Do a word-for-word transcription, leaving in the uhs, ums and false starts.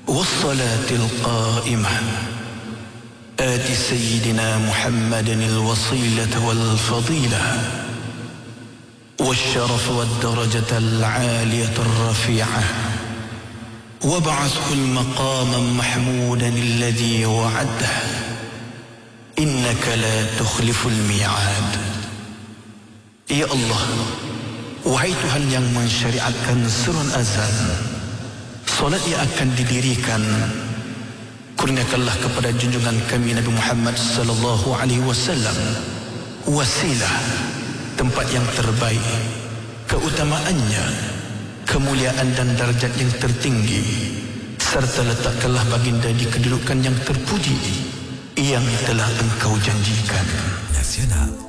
والصلاة القائمة آت سيدنا محمد الوصيلة والفضيلة والشرف والدرجة العالية الرفيعة وابعثه المقام محمودا الذي وعده إنك لا تخلف الميعاد. Ya Allah, wahai Tuhan yang mensyariatkan surun azan, solat yang akan didirikan, kurniakanlah kepada junjungan kami Nabi Muhammad sallallahu alaihi wasallam wasilah, tempat yang terbaik, keutamaannya, kemuliaan dan darjat yang tertinggi, serta letakkanlah baginda di kedudukan yang terpuji yang telah engkau janjikan. Nasional.